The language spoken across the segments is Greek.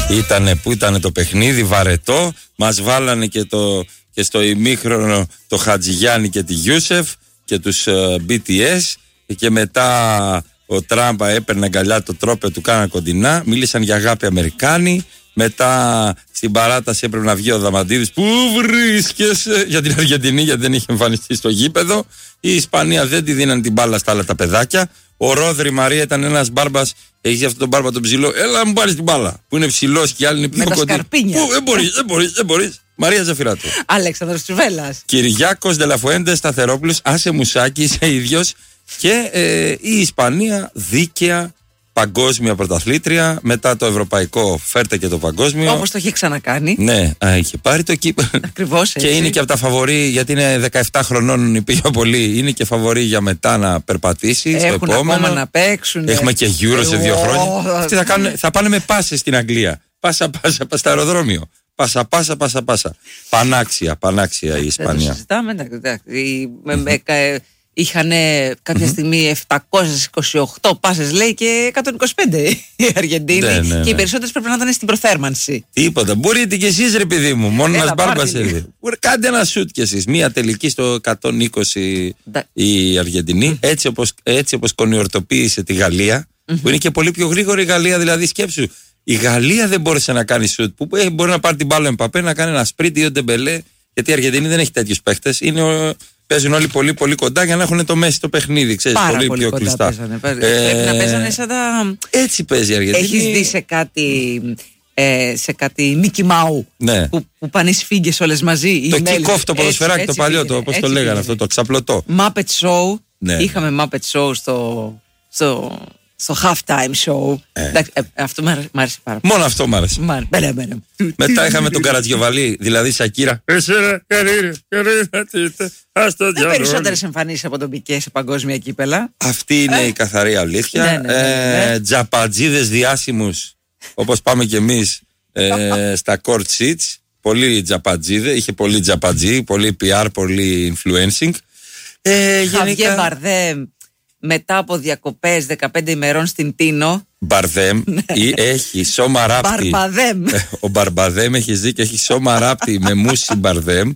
Πού ήταν το παιχνίδι, βαρετό. Μας βάλανε και στο ημίχρονο το Χατζηγιάννη και τη Γιούσεφ και τους BTS. Και μετά ο Τραμπ έπαιρνε αγκαλιά το τρόπαιο, του κάναν κοντινά. Μίλησαν για αγάπη Αμερικάνοι. Μετά στην παράταση έπρεπε να βγει ο Δαμαντίδης. Πού βρίσκεσαι? Για την Αργεντινή, γιατί δεν είχε εμφανιστεί στο γήπεδο. Η Ισπανία δεν τη δίνανε την μπάλα στα άλλα τα παιδάκια. Ο Ρόδρυ Μαρία ήταν ένας μπάρμπας. Έχει αυτό τον μπάρμπα τον ψηλό. Έλα, μου πάρει την μπάλα. Που είναι ψηλός και οι άλλοι είναι πιο κοντοί. Πού, δεν μπορεί. Μαρία Ζαφυράτου. Αλέξανδρος Τσουβέλλας. Κυριάκος Ντελαφουέντε, Σταθερόπουλος, Άσε Μουσάκη, είσαι ίδιος. Και η Ισπανία δίκαια παγκόσμια πρωταθλήτρια. Μετά το ευρωπαϊκό, φέρτε και το παγκόσμιο. Όπως το είχε ξανακάνει. Ναι, είχε πάρει το κύπελο. Ακριβώς έτσι. Και είναι και από τα φαβορί, γιατί είναι 17 χρονών η πιο πολύ. Είναι και φαβορί για μετά να περπατήσει. Έχουν στο επόμενο. ακόμα να παίξουν. Έχουμε και Euro σε 2 χρόνια. Αυτοί θα πάνε με πάσες στην Αγγλία. Πάσα στο αεροδρόμιο. Πάσα. Πανάξια η Ισπανία. Δεν συζητάμε. Είχαν κάποια στιγμή 728 πάσες, λέει, και 125 οι Αργεντίνοι. Ναι. Και οι περισσότερες πρέπει να ήταν στην προθέρμανση. Τίποτα. Μπορείτε κι εσείς, ρε παιδί μου. Μόνο ένας μπάρμπας έρθει. Κάντε ένα σουτ κι εσείς. Μία τελική στο 120 η Αργεντινή. Έτσι όπως κονιορτοποίησε τη Γαλλία, που είναι και πολύ πιο γρήγορη η Γαλλία. Δηλαδή, σκέψου, η Γαλλία δεν μπόρεσε να κάνει σουτ. Που μπορεί να πάρει την μπάλα Εμπαπέ, να κάνει ένα σπριντ ή ο Ντεμπελέ. Γιατί η Αργεντινή δεν έχει τέτοιους παίχτες. Παίζουν όλοι πολύ πολύ κοντά για να έχουν το μέση το παιχνίδι, ξέρεις, πολύ πιο κλειστά. Πρέπει να παίζανε σαν τα... Έτσι παίζει η Αργεντινή. Έχεις δει σε κάτι Mickey Mouse, ναι, που πάνε σφίγγες όλες μαζί. Το kick-off, το ποδοσφαιράκι, το παλιό, όπως το λέγανε αυτό, το ξαπλωτό. Muppet Show, ναι. Είχαμε Muppet Show στο half-time show. Αυτό μ' άρεσε πάρα πολύ. Μόνο αυτό μ' άρεσε. Μετά είχαμε τον Καρατζιοβαλή, δηλαδή Σακύρα. Δεν περισσότερες εμφανίσεις από τον Πικέ σε παγκόσμια κύπελα. Αυτή είναι η καθαρή αλήθεια. Τζαπατζίδες διάσημους, όπως πάμε κι εμείς στα court seats. Πολύ τζαπατζίδε, είχε πολύ τζαπατζί, πολύ PR, πολύ influencing. Χαβιέ Μπαρδέμ, μετά από διακοπές 15 ημερών στην Τίνο. Μπαρδέμ έχει σώμα ράπτη. Μπαρμπαδέμ. Ο Μπαρμπαδέμ έχει δίκιο, έχει σώμα ράπτη με μουσι Μπαρδέμ.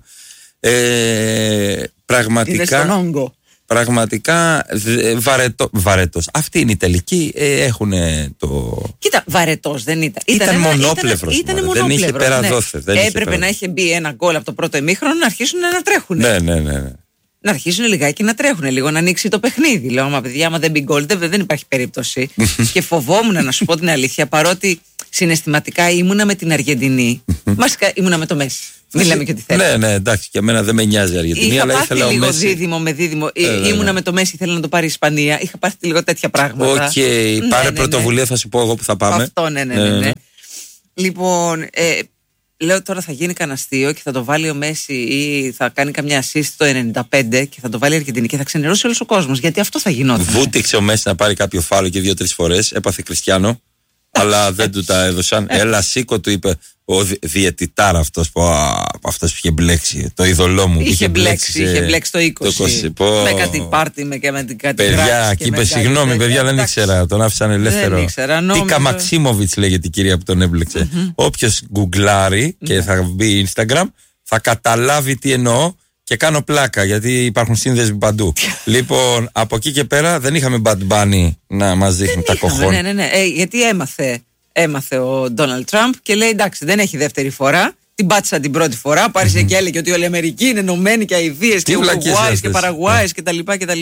Πραγματικά βαρετός. Αυτή είναι η τελική. Έχουν το. Κοίτα, βαρετός δεν ήταν. Ήταν μονόπλευρος. Δεν είχε πέρα δόθε. Έπρεπε να είχε μπει ένα γκολ από το πρώτο ημίχρονο να αρχίσουν να τρέχουν. Ναι. Να αρχίσουν λιγάκι να τρέχουν, λίγο να ανοίξει το παιχνίδι. Λέω, μα παιδιά, άμα δεν μπει γκολ, δεν υπάρχει περίπτωση. Και φοβόμουν, να σου πω την αλήθεια, παρότι συναισθηματικά ήμουνα με την Αργεντινή. Βασικά ήμουνα με το Μέση. Μην λέμε και τι θέλω. Ναι, εντάξει, και εμένα δεν με νοιάζει η Αργεντινή, αλλά ήθελα ο Μέση. Είχα πάθει λίγο δίδυμο με δίδυμο. Ήμουνα με το Μέση, ήθελα να το πάρει η Ισπανία. Είχα πάθει λίγο τέτοια πράγματα. Οκ, πάρε πρωτοβουλία, θα σου πω εγώ που θα πάμε. Αυτό, ναι. Λοιπόν. Λέω τώρα θα γίνει κανένα αστείο και θα το βάλει ο Μέση ή θα κάνει καμιά assist το 95 και θα το βάλει η Αργεντινή και θα ξενερώσει όλος ο κόσμος. Γιατί αυτό θα γινόταν. Βούτυξε ο Μέση να πάρει κάποιο φάουλο και 2-3 φορές. Έπαθε Κριστιάνο, αλλά δεν του τα έδωσαν. Έλα, σήκω, του είπε ο διαιτητάρα αυτός που είχε μπλέξει. Το είδωλό μου. Είχε μπλέξει το 20. Με κάτι πάρτι, με κάτι. Παιδιά, και είπε συγγνώμη, παιδιά, δεν ήξερα. Τον άφησαν ελεύθερο. Τίκα Μαξίμοβιτς λέγεται η κυρία που τον έμπλεξε. Όποιος γκουγκλάρει και θα μπει Instagram θα καταλάβει τι εννοώ. Και κάνω πλάκα γιατί υπάρχουν σύνδεσμοι παντού. Λοιπόν, από εκεί και πέρα δεν είχαμε Bad Bunny να μας δείχνει τα κοχών. Ναι. Γιατί έμαθε ο Ντόναλντ Τραμπ και λέει εντάξει, δεν έχει δεύτερη φορά. Την πάτησα την πρώτη φορά. Πάρισε και έλεγε ότι όλοι οι Αμερικοί είναι ενωμένοι και αηδίες και Ουρουγουάης και Παραγουάης κτλ.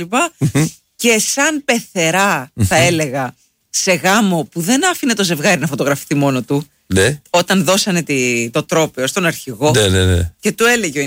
Και σαν πεθερά, θα έλεγα, σε γάμο που δεν άφηνε το ζευγάρι να φωτογραφηθεί μόνο του. Ναι. Όταν δώσανε το τρόπαιο στον αρχηγό, ναι. Και του έλεγε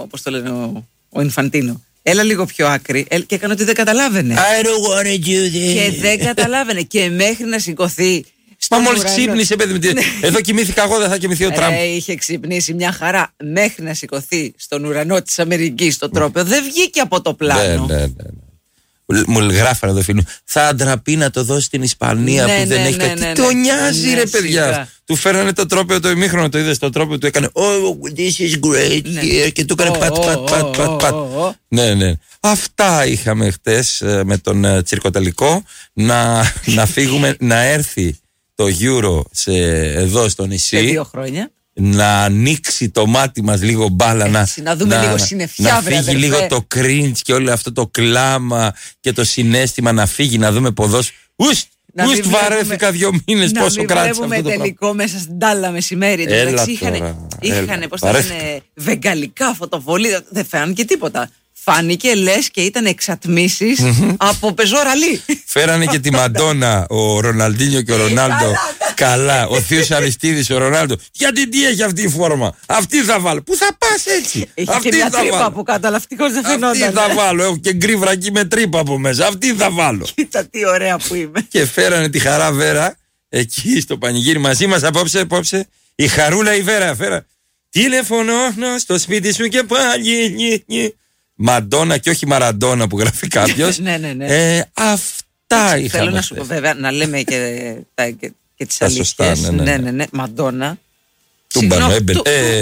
ο Ινφαντίνο, έλα λίγο πιο άκρη, και έκανε ότι δεν καταλάβαινε. I don't wanna do this. Και δεν καταλάβαινε. Και μέχρι να σηκωθεί. Μα μόλις ξύπνησε, παιδί μου. Εδώ κοιμήθηκα εγώ, δεν θα κοιμηθεί ο Τραμπ. Είχε ξυπνήσει μια χαρά. Μέχρι να σηκωθεί στον ουρανό της Αμερικής το τρόπαιο, δεν βγήκε από το πλάνο. Ναι. Μου γράφανε εδώ φίλοι, θα ντραπεί να το δώσει στην Ισπανία που δεν έχει κάτι. Τι το νοιάζει, ρε παιδιά. Του φέρανε το τρόπαιο το ημίχρονο, το είδες το τρόπαιο, του έκανε oh, this is great here και του έκανε πατ. Ναι. Αυτά είχαμε χτες με τον τσιρκοτελικό. Να φύγουμε, να έρθει το Euro εδώ στο νησί. Σε 2 χρόνια. Να ανοίξει το μάτι μας λίγο μπάλα. Να δούμε λίγο συννεφιά, να φύγει λίγο το cringe και όλο αυτό το κλάμα και το συναίσθημα, να φύγει, να δούμε ποδόσφαιρο. Ουστ βαρέθηκα 2 μήνες, πόσο κράτησε αυτό το πράγμα. Να τελικό μέσα στην τάλα μεσημέρι. Είχαν, πώς θα λένε, βεγγαλικά φωτοβολίδα. Δεν φάνηκε τίποτα. Φάνηκε λες και ήταν εξατμίσεις από πεζόραλι. Φέρανε και τη Μαντόνα, ο Ροναλντίνιο και ο Ρονάλντο. Καλά, ο Θείος Αριστίδης, ο Ρονάλντο. Γιατί τι έχει αυτή η φόρμα, αυτή θα βάλω. Πού θα πας έτσι? Έχει και μια τρύπα από κάτω, αλλά ευτυχώς δεν φαινόταν. Αυτή θα βάλω, έχω και γκρίβρα εκεί με τρύπα από μέσα. Αυτή θα βάλω. Κοίτα τι ωραία που είμαι. Και φέρανε τη Χαρά Βέρα εκεί στο πανηγύρι μαζί μας απόψε. Η Χαρούλα η Βέρα φέρα. Τηλεφωνώ στο σπίτι σου και πάλι. Μαντόνα και όχι Μαραντόνα που γράφει κάποιος. Ναι. Αυτά είχαμε. Θέλω να σου πω βέβαια να λέμε και τις αλήθειες. Ναι. Μαντόνα. Τούμπανο, έμπαινε.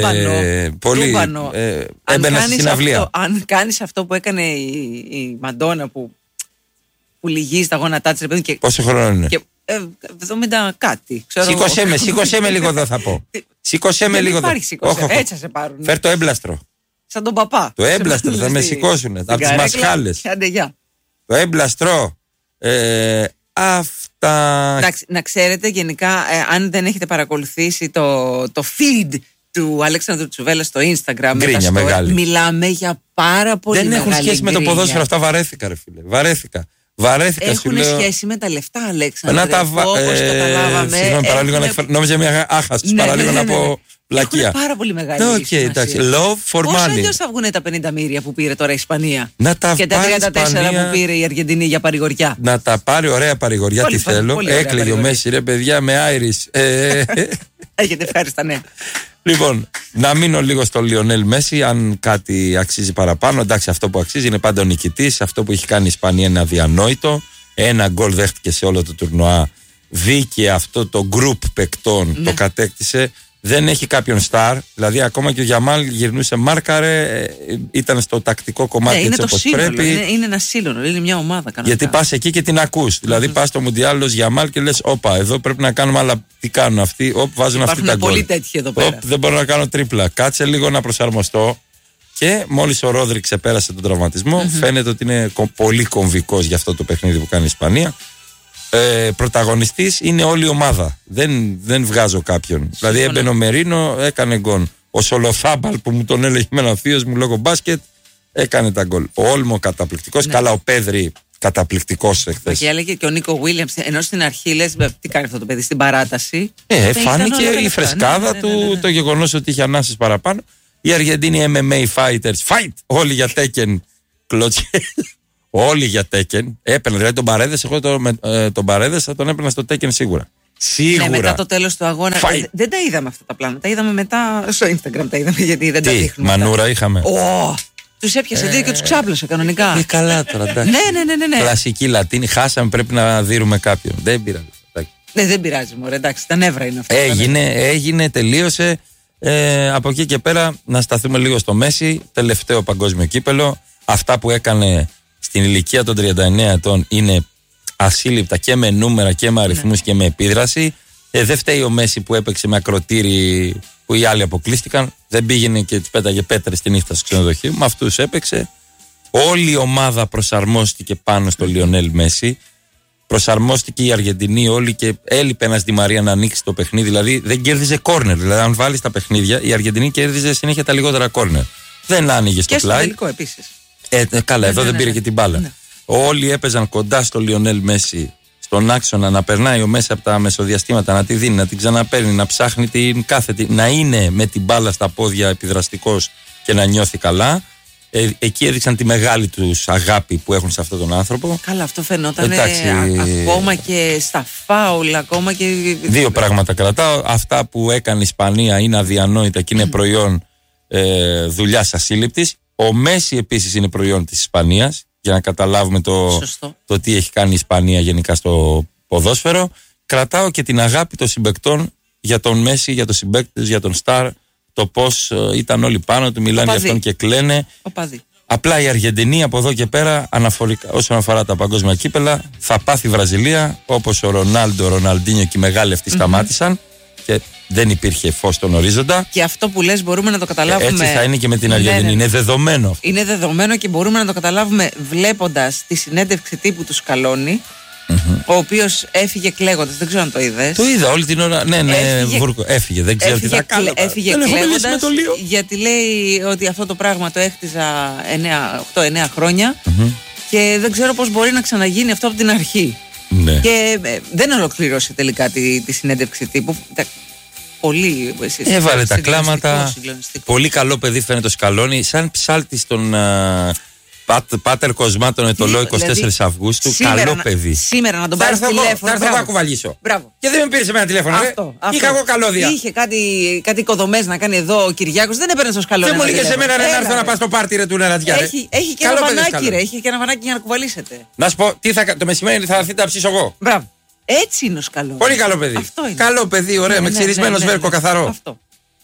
Έμπαινε στη συναυλία. Αν κάνεις αυτό που έκανε η Μαντόνα που λυγίζει τα γόνατά της. Πόσο χρόνο είναι? 70 κάτι. Σήκωσέ με λίγο εδώ θα πω. Σήκωσέ με λίγο εδώ. Έτσι θα σε πάρουν. Φέρ το έμπλαστρο. Σαν τον παπά. Το έμπλαστρο θα με σηκώσουνε. Από τις μασχάλες. Το έμπλαστρο. Αυτά. Εντάξει, να ξέρετε γενικά, αν δεν έχετε παρακολουθήσει το feed του Αλέξανδρου Τσουβέλλα στο Instagram, γκρίνια μεγάλη. Μιλάμε για πάρα πολύ μεγάλη. Δεν έχουν σχέση με το ποδόσφαιρο, αυτά βαρέθηκα, ρε φίλε. Βαρέθηκα. Έχουν σχέση με τα λεφτά, Αλέξανδρε. Να τα καταλάβαμε. Συγγνώμη, παραλίγο να νόμιζα μια άχαστος, παραλίγο να πω πλακία. Έχουν πάρα πολύ μεγάλη σημασία. Love for money. Πώς αλλιώς θα βγουν τα 50 μοίρια που πήρε τώρα η Ισπανία και τα 34 που πήρε η Αργεντινή για παρηγοριά? Να τα πάρει ωραία παρηγοριά, τι θέλω. Έκλαιγε ο Μέση, ρε παιδιά, με Άιρις. Έχετε ευχάριστα νέα. Λοιπόν, να μείνω λίγο στο Λιονέλ Μέση, αν κάτι αξίζει παραπάνω. Εντάξει, αυτό που αξίζει είναι πάντα ο νικητής. Αυτό που έχει κάνει η Ισπανία είναι αδιανόητο. 1 γκολ δέχτηκε σε όλο το τουρνουά. Δίκαια αυτό το γκρουπ παικτών, το κατέκτησε. Δεν έχει κάποιον στάρ. Δηλαδή, ακόμα και ο Γιαμάλ γυρνούσε, μάρκαρε, ήταν στο τακτικό κομμάτι έτσι όπως πρέπει. Είναι ένα σύλλογο, είναι μια ομάδα κανονικά. Γιατί πας εκεί και την ακούς. Δηλαδή, πας στο Μουντιάλ ως Γιαμάλ και λες: όπα, εδώ πρέπει να κάνουμε, αλλά τι κάνουν αυτοί? Βάζουν αυτοί τα γκολ. Πολλοί τέτοιοι εδώ πέρα. Δεν μπορώ να κάνω τρίπλα. Κάτσε λίγο να προσαρμοστώ. Και μόλις ο Ρόδρυ ξεπέρασε τον τραυματισμό, φαίνεται ότι είναι πολύ κομβικός για αυτό το παιχνίδι που κάνει η Ισπανία. Πρωταγωνιστής είναι όλη η ομάδα. Δεν βγάζω κάποιον. Δηλαδή έμπαινε ο Μερίνο, έκανε γκολ. Ο Σολοθάμπαλ που μου τον έλεγε εμένα ο θείος μου λόγω μπάσκετ, έκανε τα γκολ. Ο Όλμο καταπληκτικός. Καλά, ο Πέδρη καταπληκτικός εχθές. Και έλεγε και ο Νίκο Βίλιαμς, ενώ στην αρχή λες τι κάνει αυτό το παιδί στην παράταση. Φάνηκε η φρεσκάδα του, το γεγονός ότι είχε ανάσες παραπάνω. Οι Αργεντίνοι MMA fighters, fight! Όλοι για Tekken. Κλωτσιέ. Όλοι για Tekken. Έπαιρνα, δηλαδή τον Παρέδες, εγώ τον Παρέδες θα τον έπαιρνα στο Tekken σίγουρα. Σίγουρα. Ναι, μετά το τέλος του αγώνα. Δεν τα είδαμε αυτά τα πλάνα. Τα είδαμε μετά στο Instagram. Τα είδαμε γιατί δεν τα δείχνουμε. Μανούρα είχαμε. Τους έπιασε 2 και τους ξάπλωσε κανονικά. Καλά τώρα, εντάξει. Ναι. Κλασική Λατίνη, χάσαμε, πρέπει να δείρουμε κάποιον. Δεν πειράζει. Ναι, δεν πειράζει, μωρέ, εντάξει, τα νεύρα είναι αυτά. Έγινε, τελείωσε. Από εκεί και πέρα να σταθούμε λίγο στο Μέση. Τελευταίο παγκόσμιο κύπελο. Αυτά που έκανε στην ηλικία των 39 ετών είναι ασύλληπτα και με νούμερα και με αριθμούς και με επίδραση. Δεν φταίει ο Μέση που έπαιξε με ακροτήρι που οι άλλοι αποκλείστηκαν. Δεν πήγαινε και τους πέταγε πέτρες στη νύχτα στο ξενοδοχείο. Με αυτούς έπαιξε. Όλη η ομάδα προσαρμόστηκε πάνω στο Λιονέλ Μέση. Προσαρμόστηκε η Αργεντινή όλη και έλειπε ένας Ντι Μαρία να ανοίξει το παιχνίδι. Δηλαδή δεν κέρδιζε κόρνερ. Δηλαδή, αν βάλει τα παιχνίδια, η Αργεντινή κέρδιζε συνέχεια τα λιγότερα κόρνερ. Δεν άνοιγε στο πλάι. Και στο τελικό επίσης. Καλά, εδώ δεν πήρε και την μπάλα. Ναι. Όλοι έπαιζαν κοντά στο Λιονέλ Μέση, στον άξονα, να περνάει ο Μέση από τα μεσοδιαστήματα, να τη δίνει, να την ξαναπαίρνει, να ψάχνει την κάθετη, να είναι με την μπάλα στα πόδια επιδραστικός και να νιώθει καλά. Εκεί έδειξαν τη μεγάλη τους αγάπη που έχουν σε αυτόν τον άνθρωπο. Καλά, αυτό φαινόταν ακόμα και στα φάουλ, ακόμα και... 2 πράγματα κρατάω. Αυτά που έκανε η Ισπανία είναι αδιανόητα και είναι προϊόν δουλειάς ασύλληπτης. Ο Μέση επίσης είναι προϊόν της Ισπανίας, για να καταλάβουμε το τι έχει κάνει η Ισπανία γενικά στο ποδόσφαιρο. Κρατάω και την αγάπη των συμπαικτών για τον Μέση, για τον συμπαίκτες, για τον Σταρ. Το πώς ήταν όλοι πάνω του, μιλάνε για αυτόν και κλαίνε. Απλά η Αργεντινή από εδώ και πέρα, αναφορικά όσον αφορά τα παγκόσμια κύπελα, θα πάθει Βραζιλία, όπως ο Ρονάλντο, ο Ροναλντίνιο και οι μεγάλοι αυτοί σταμάτησαν και δεν υπήρχε φως στον ορίζοντα. Και αυτό που λες μπορούμε να το καταλάβουμε. Έτσι θα είναι και με την Αργεντινή. Ναι. Είναι δεδομένο. Είναι δεδομένο και μπορούμε να το καταλάβουμε βλέποντας τη συνέντευξη τύπου του Σκαλόνι. Ο οποίος έφυγε κλαίγοντας, δεν ξέρω αν το είδες. Το είδα όλη την ώρα. Ναι, έφυγε. Δεν ξέρω τι θα κάνω. Έφυγε κλαίγοντας γιατί λέει ότι αυτό το πράγμα το έχτιζα 8-9 χρόνια και δεν ξέρω πώς μπορεί να ξαναγίνει αυτό από την αρχή. Ναι. Και δεν ολοκλήρωσε τελικά τη συνέντευξη τύπου. Πολύ. Έβαλε τα κλάματα. Πολύ καλό παιδί φαίνεται το Σκαλόνι. Σαν ψάλτη στον Πάτερ Κοσμάτων Ετωλό 24 Αυγούστου. Καλό παιδί. Σήμερα να τον πάρει τηλέφωνο. Θα έρθω εγώ να κουβαλήσω. Μπράβο. Και δεν με πήρε σε μένα τηλέφωνο. Είχα εγώ καλώδια. Είχε κάτι οικοδομές να κάνει εδώ ο Κυριάκος. Δεν έπαιρνε στο Σκαλόνι. Δεν μου έλεγε σε μένα να έρθω να πάω στο πάρτι ρε του Λερατζιά. Έχει και ένα βανάκι ρε. Έχει και ένα βανάκι για να κουβαλήσετε. Να σου πω, το μεσημέρι θα έρθετε να ψήσω εγώ. Μπράβο. Έτσι είναι ο Σκαλόνι. Πολύ καλό παιδί. Καλό παιδί, ωραίο, με ξυρισμένο σβέρκο καθαρό. Αυτό.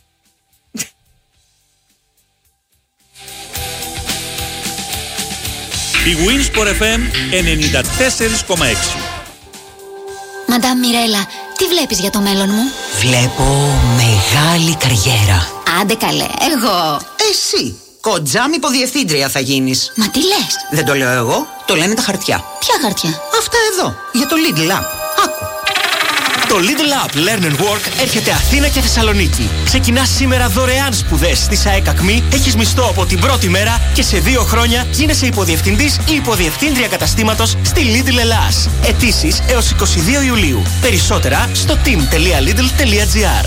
Η Winsport FM 94,6. Μαντάμ Μιρέλα, τι βλέπεις για το μέλλον μου? Βλέπω μεγάλη καριέρα. Άντε καλέ, εγώ. Εσύ, κοντζάμ υποδιευθύντρια θα γίνεις. Μα τι λες? Δεν το λέω εγώ, το λένε τα χαρτιά. Ποια χαρτιά? Αυτά εδώ, για το Lidl App. Άκου. Το Lidl App Learn and Work έρχεται Αθήνα και Θεσσαλονίκη. Ξεκινάς σήμερα δωρεάν σπουδές στη ΣΑΕΚ ΑΚΜΗ, έχεις μισθό από την πρώτη μέρα και σε 2 χρόνια γίνεσαι υποδιευθυντής ή υποδιευθύντρια καταστήματος στη Lidl Ελλάς. Αιτήσεις έως 22 Ιουλίου. Περισσότερα στο team.lidl.gr.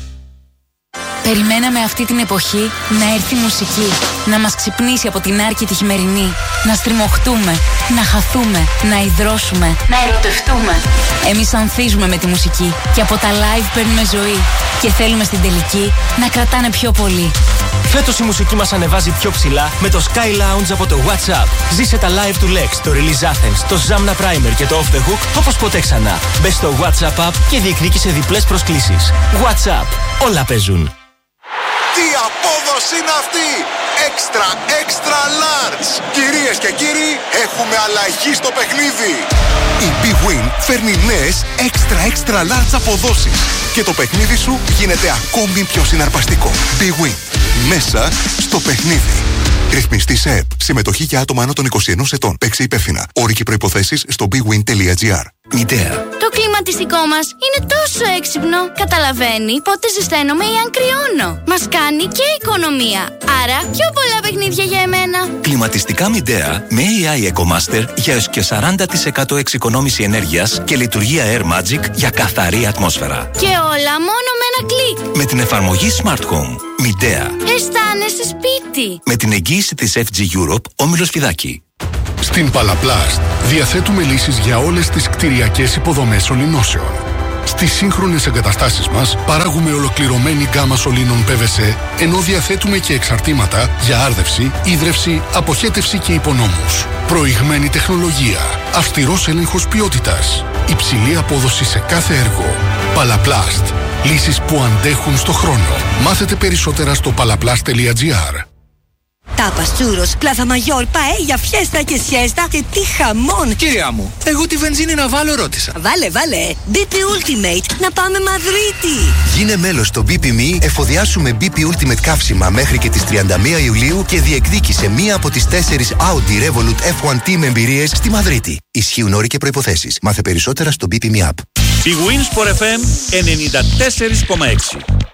Περιμέναμε αυτή την εποχή να έρθει μουσική, να μας ξυπνήσει από την άρκη τη χειμερινή, να στριμωχτούμε, να χαθούμε, να υδρώσουμε, να ερωτευτούμε. Εμείς ανθίζουμε με τη μουσική και από τα live παίρνουμε ζωή και θέλουμε στην τελική να κρατάνε πιο πολύ. Φέτος η μουσική μας ανεβάζει πιο ψηλά με το Sky Lounge από το WhatsApp. Ζήσε τα live του Lex, το Release Athens, το Zamna Primer και το Off the Hook όπως ποτέ ξανά. Μπες στο WhatsApp app και διεκδίκησε διπλές προσκλήσεις. WhatsApp. Όλα παίζουν. Τι απόδοση είναι αυτή! Extra large! Κυρίες και κύριοι, έχουμε αλλαγή στο παιχνίδι! Η Big Win φέρνει νέες extra large αποδόσεις και το παιχνίδι σου γίνεται ακόμη πιο συναρπαστικό. Big Win. Μέσα στο παιχνίδι. Ρυθμιστή σε ΕΠ. Συμμετοχή για άτομα άνω των 21 ετών. Παίξε υπεύθυνα. Όροι και προϋποθέσεις στο bigwin.gr. Midea. Το κλιματιστικό μας είναι τόσο έξυπνο. Καταλαβαίνει πότε ζεσταίνομαι ή αν κρυώνω. Μας κάνει και οικονομία. Άρα πιο πολλά παιχνίδια για εμένα. Κλιματιστικά Midea με AI EcoMaster για έως και 40% εξοικονόμηση ενέργειας και λειτουργία Air Magic για καθαρή ατμόσφαιρα. Και όλα μόνο με ένα κλικ. Με την εφαρμογή Smart Home. Midea. Αισθάνεσαι σπίτι. Με την εγγύηση της FG Europe, Όμιλος Φιδάκη. Στην Παλαπλάστ διαθέτουμε λύσεις για όλες τις κτηριακές υποδομές σωληνώσεων. Στις σύγχρονες εγκαταστάσεις μας παράγουμε ολοκληρωμένη γκάμα σωλήνων PVC, ενώ διαθέτουμε και εξαρτήματα για άρδευση, ίδρυυση, αποχέτευση και υπονόμους. Προηγμένη τεχνολογία, αυστηρός έλεγχος ποιότητας, υψηλή απόδοση σε κάθε έργο. Παλαπλάστ. Λύσεις που αντέχουν στο χρόνο. Μάθετε περισσότερα στο palaplast.gr. Τάπας, τσούρος, πλάθα μαγιόρ, παέλια, φιέστα και σιέστα και τι χαμόν! Κυρία μου, εγώ τη βενζίνη να βάλω ρώτησα. Βάλε, BP Ultimate, να πάμε Μαδρίτη! Γίνε μέλος στο BP.me, εφοδιάσουμε BP Ultimate καύσιμα μέχρι και τις 31 Ιουλίου και διεκδίκησε μία από τις 4 Audi Revolut F1 Team εμπειρίες στη Μαδρίτη. Ισχύουν όροι και προϋποθέσεις. Μάθε περισσότερα στο BP.me app. Η Winsport FM 94,6.